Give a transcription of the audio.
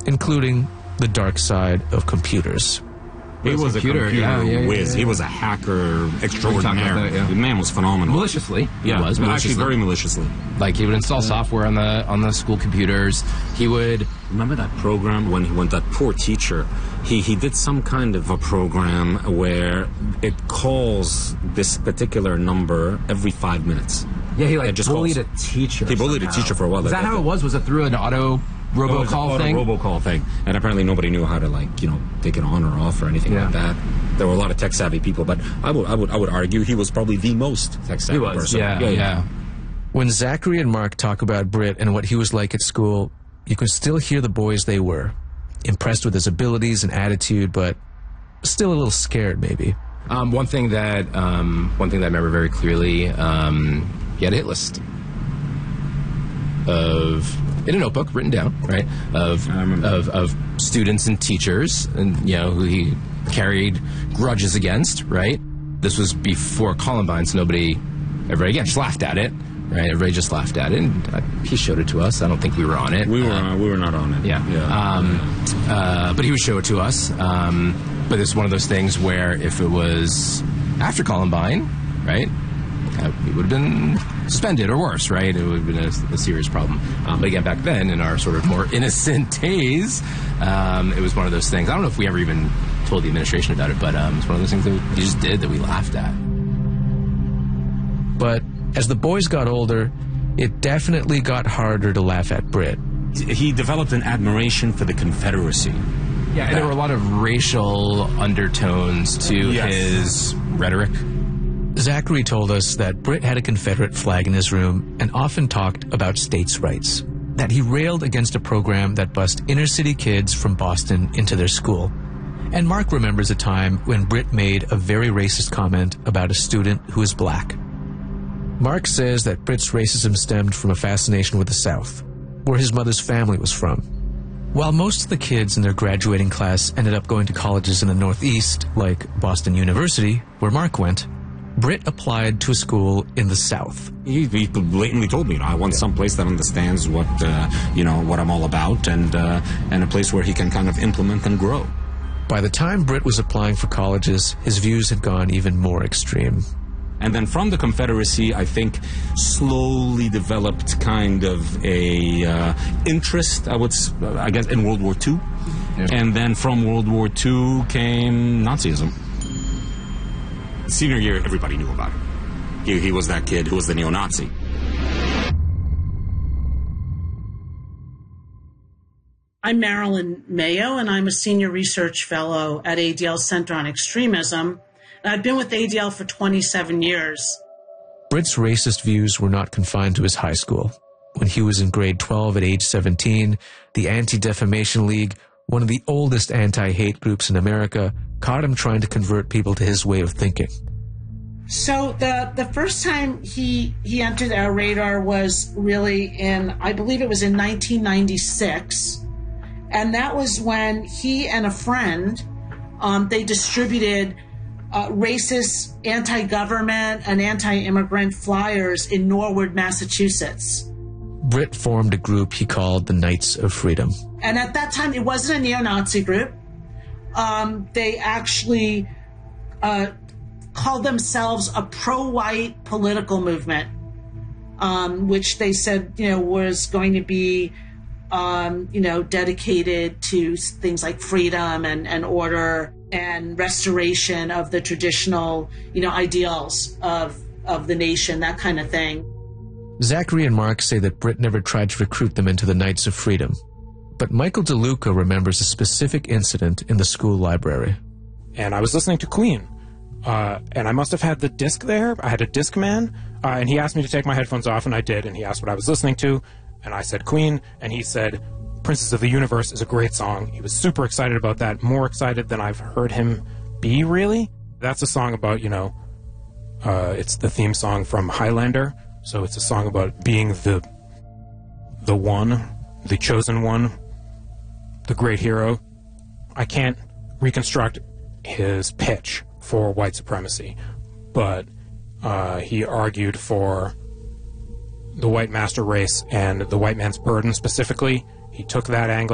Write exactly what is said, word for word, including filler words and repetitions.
including the dark side of computers. He was a computer, computer yeah, yeah, whiz. Yeah, yeah. He was a hacker extraordinaire. That, yeah. The man was phenomenal. Maliciously, he yeah, was maliciously. Actually, very maliciously. Like he would install yeah. software on the on the school computers. He would remember that program when he when that poor teacher. He he did some kind of a program where it calls this particular number every five minutes. Yeah, he like just bullied calls. a teacher. He bullied somehow. a teacher for a while. Is that how it was? Was it through an auto? Robocall oh, thing? A robocall thing. And apparently nobody knew how to, like, you know, take it on or off or anything yeah. like that. There were a lot of tech-savvy people, but I would, I would, I would argue he was probably the most tech-savvy he was, person. Yeah, yeah, yeah. When Zachary and Mark talk about Britt and what he was like at school, you can still hear the boys they were. Impressed with his abilities and attitude, but still a little scared, maybe. Um, one thing that, um, one thing that I remember very clearly, um, he had a hit list of... in a notebook, written down, right, of, of of students and teachers, and, you know, who he carried grudges against, right? This was before Columbine, so nobody, everybody, again, just laughed at it, right? Everybody just laughed at it, and uh, he showed it to us. I don't think we were on it. We were uh, we were not on it. Yeah. yeah. Um, uh, but he would show it to us. Um, but it's one of those things where if it was after Columbine, right, uh, we would have been suspended or worse, right? It would have been a, a serious problem. Um, but again, back then, in our sort of more innocent days, um, it was one of those things. I don't know if we ever even told the administration about it, but um, it's one of those things that we just did that we laughed at. But as the boys got older, it definitely got harder to laugh at Britt. He developed an admiration for the Confederacy. Yeah, and there were a lot of racial undertones to yes. his rhetoric. Zachary told us that Britt had a Confederate flag in his room and often talked about states' rights, that he railed against a program that bussed inner-city kids from Boston into their school. And Mark remembers a time when Britt made a very racist comment about a student who is black. Mark says that Britt's racism stemmed from a fascination with the South, where his mother's family was from. While most of the kids in their graduating class ended up going to colleges in the Northeast, like Boston University, where Mark went, Britt applied to a school in the South. He, he blatantly told me, you know, I want yeah. some place that understands what, uh, you know, what I'm all about, and uh, and a place where he can kind of implement and grow. By the time Britt was applying for colleges, his views had gone even more extreme. And then from the Confederacy, I think, slowly developed kind of a uh, interest, I would, I guess, in World War Two. Yeah. And then from World War Two came Nazism. Senior year, everybody knew about him. He, he was that kid who was the neo-Nazi. I'm Marilyn Mayo, and I'm a senior research fellow at A D L's Center on Extremism. And I've been with A D L for twenty-seven years. Britt's racist views were not confined to his high school. When he was in grade twelve at age seventeen, the Anti-Defamation League, one of the oldest anti-hate groups in America, caught him trying to convert people to his way of thinking. So the the first time he he entered our radar was really in, I believe it was in nineteen ninety-six. And that was when he and a friend, um, they distributed uh, racist, anti-government, and anti-immigrant flyers in Norwood, Massachusetts. Britt formed a group he called the Knights of Freedom. And at that time, it wasn't a neo-Nazi group. Um, they actually uh, called themselves a pro-white political movement, um, which they said, you know, was going to be, um, you know, dedicated to things like freedom and, and order and restoration of the traditional, you know, ideals of of the nation, that kind of thing. Zachary and Mark say that Britt never tried to recruit them into the Knights of Freedom. But Michael DeLuca remembers a specific incident in the school library. And I was listening to Queen, uh, and I must have had the disc there. I had a Discman, uh, and he asked me to take my headphones off, and I did, and he asked what I was listening to, and I said Queen, and he said, Princess of the Universe is a great song. He was super excited about that, more excited than I've heard him be, really. That's a song about, you know, uh, it's the theme song from Highlander, so it's a song about being the, the one, the chosen one, the great hero. I can't reconstruct his pitch for white supremacy, but uh, he argued for the white master race and the white man's burden specifically. He took that angle.